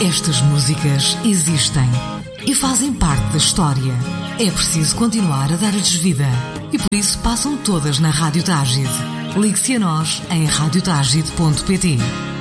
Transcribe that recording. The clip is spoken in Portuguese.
Estas músicas existem e fazem parte da história. É preciso continuar a dar-lhes vida e por isso passam todas na Rádio Tágide. Ligue-se a nós em radiotagide.pt.